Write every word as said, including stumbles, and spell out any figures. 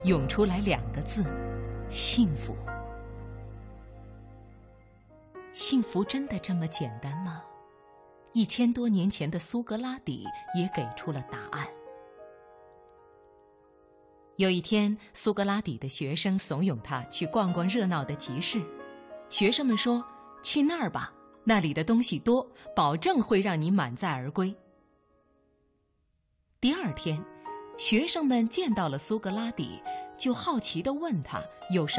涌出来两个字：幸福。幸福真的这么简单吗？一千多年前的苏格拉底也给出了答案。有一天，苏格拉底的学生怂恿他去逛逛热闹的集市。学生们说：“去那儿吧，那里的东西多，保证会让你满载而归。”第二天，学生们见到了苏格拉底，就好奇地问他有什